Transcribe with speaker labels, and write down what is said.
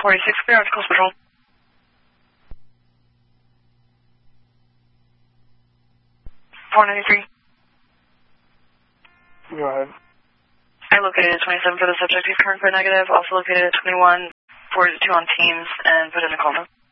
Speaker 1: 46, clear out to Coast Patrol.
Speaker 2: Go ahead.
Speaker 1: I located at 27 for the subject. He's currently negative. Also located at 21, 42 on Teams, and put in a call.